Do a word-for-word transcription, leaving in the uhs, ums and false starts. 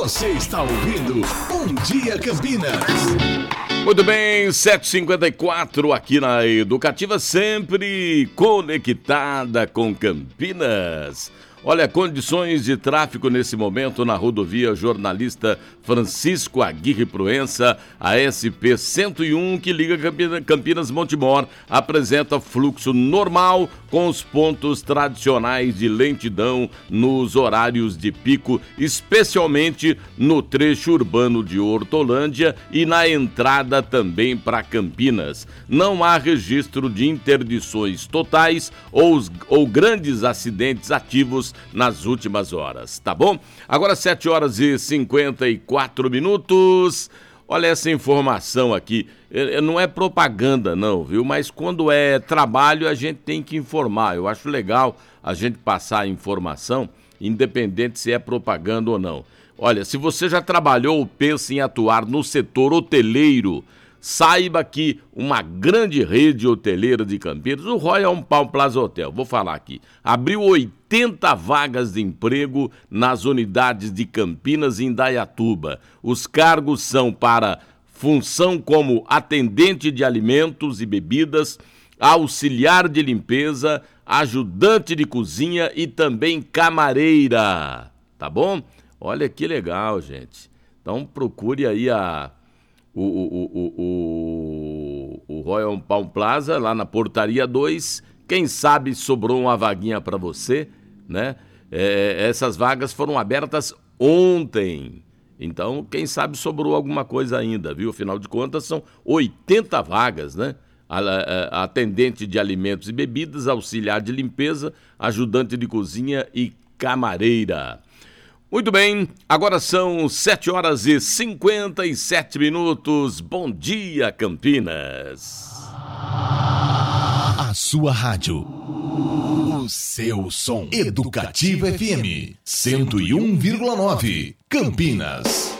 Você está ouvindo Bom Dia Campinas. Muito bem, sete e cinquenta e quatro aqui na Educativa, sempre conectada com Campinas. Olha, condições de tráfego nesse momento na rodovia Jornalista Francisco Aguirre Proença, a S P cento e um, que liga Campinas-Montemor, apresenta fluxo normal com os pontos tradicionais de lentidão nos horários de pico, especialmente no trecho urbano de Hortolândia e na entrada também para Campinas. Não há registro de interdições totais ou, ou grandes acidentes ativos nas últimas horas, tá bom? Agora sete horas e cinquenta e quatro minutos. Olha essa informação aqui, não é propaganda não, viu? Mas quando é trabalho a gente tem que informar. Eu acho legal a gente passar a informação, independente se é propaganda ou não. Olha, se você já trabalhou ou pensa em atuar no setor hoteleiro, saiba que uma grande rede hoteleira de Campinas, o Royal Palm Plaza Hotel, vou falar aqui, abriu oitenta vagas de emprego nas unidades de Campinas e Indaiatuba. Os cargos são para função como atendente de alimentos e bebidas, auxiliar de limpeza, ajudante de cozinha e também camareira, tá bom? Olha que legal, gente. Então procure aí a... O, o, o, o, o Royal Palm Plaza, lá na Portaria dois, quem sabe sobrou uma vaguinha para você, né? É, essas vagas foram abertas ontem, então quem sabe sobrou alguma coisa ainda, viu? Afinal de contas são oitenta vagas, né? Atendente de alimentos e bebidas, auxiliar de limpeza, ajudante de cozinha e camareira. Muito bem, agora são sete horas e cinquenta e sete minutos. Bom dia, Campinas. A sua rádio, o seu som. Educativa F M, cento e um vírgula nove, Campinas.